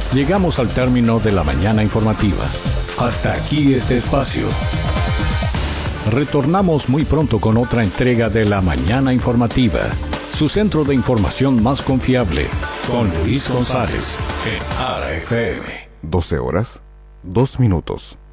Llegamos al término de la mañana informativa. Hasta aquí este espacio. Retornamos muy pronto con otra entrega de la mañana informativa, su centro de información más confiable, con Luis González, en ARA FM. 12 horas, 2 minutos.